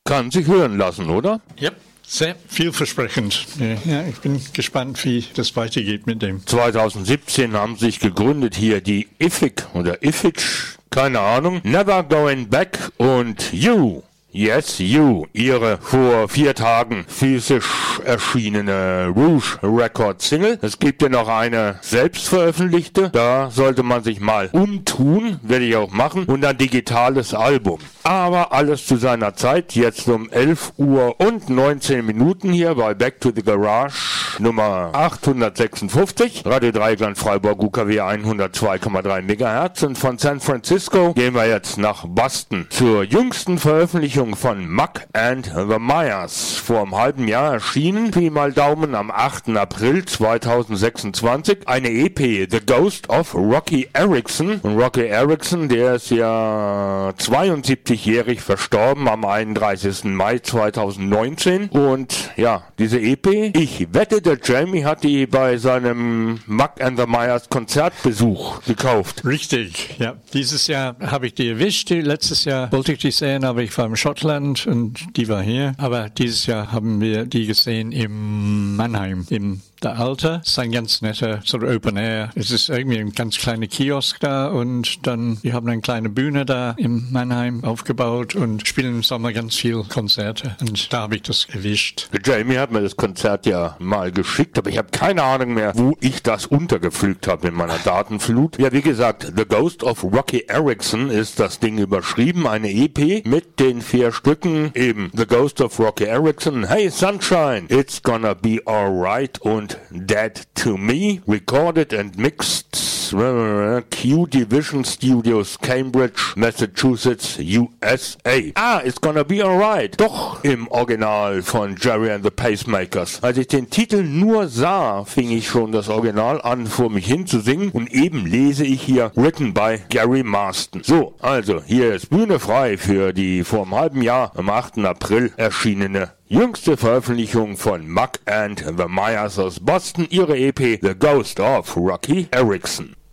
Kann sich hören lassen, oder? Ja, sehr vielversprechend. Ja, ich bin gespannt, wie das weitergeht mit dem. 2017 haben sich gegründet hier die IFIC oder IFIC, keine Ahnung. Never Going Back und You. Yes, You, ihre vor 4 Tagen physisch erschienene Rouge Record Single. Es gibt ja noch eine selbstveröffentlichte, da sollte man sich mal umtun, werde ich auch machen, und ein digitales Album. Aber alles zu seiner Zeit, jetzt um 11 Uhr und 19 Minuten hier bei Back to the Garage Nummer 856, Radio Dreieckland Freiburg UKW 102,3 MHz, und von San Francisco gehen wir jetzt nach Boston zur jüngsten Veröffentlichung von Mack and the Myers. Vor einem halben Jahr erschienen, Pi mal Daumen, am 8. April 2026, eine EP, The Ghost of Rocky Erickson. Und Rocky Erickson, der ist ja 72-jährig verstorben am 31. Mai 2019. Und ja, diese EP, ich wette, der Jamie hat die bei seinem Mack and the Myers Konzertbesuch gekauft. Richtig, ja. Dieses Jahr habe ich die erwischt. Letztes Jahr wollte ich die sehen, aber ich war im Schottland und die war hier. Aber dieses Jahr haben wir die gesehen im Mannheim, im der Alte. Es ist ein ganz netter, so Open Air. Es ist irgendwie ein ganz kleiner Kiosk da und dann, wir haben eine kleine Bühne da im Mannheim aufgebaut und spielen im Sommer ganz viel Konzerte und da habe ich das erwischt. Jamie hat mir das Konzert ja mal geschickt, aber ich habe keine Ahnung mehr, wo ich das untergepflügt habe in meiner Datenflut. Ja, wie gesagt, The Ghost of Rocky Erickson ist das Ding überschrieben, eine EP mit den 4 Stücken, eben The Ghost of Rocky Erickson, Hey Sunshine, It's Gonna Be Alright und Dead to Me, recorded and mixed Q Division Studios, Cambridge, Massachusetts, USA. It's Gonna Be Alright. Doch im Original von Jerry and the Pacemakers. Als ich den Titel nur sah, fing ich schon das Original an, vor mich hin zu singen, und eben lese ich hier Written by Gary Marston. So, also hier ist Bühne frei für die vor einem halben Jahr am 8. April erschienene jüngste Veröffentlichung von Mack and the Myers aus Boston, ihre EP The Ghost of Rocky Erickson.